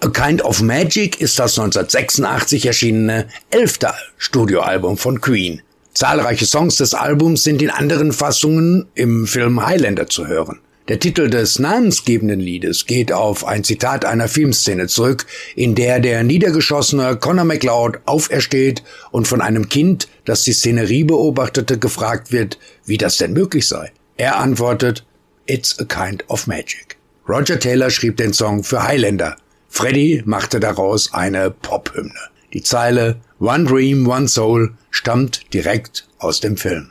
A Kind of Magic ist das 1986 erschienene 11. Studioalbum von Queen. Zahlreiche Songs des Albums sind in anderen Fassungen im Film Highlander zu hören. Der Titel des namensgebenden Liedes geht auf ein Zitat einer Filmszene zurück, in der niedergeschossene Conor McLeod aufersteht und von einem Kind, das die Szenerie beobachtete, gefragt wird, wie das denn möglich sei. Er antwortet, "It's a kind of magic." Roger Taylor schrieb den Song für Highlander. Freddie machte daraus eine Pop-Hymne. Die Zeile "One Dream, One Soul" stammt direkt aus dem Film.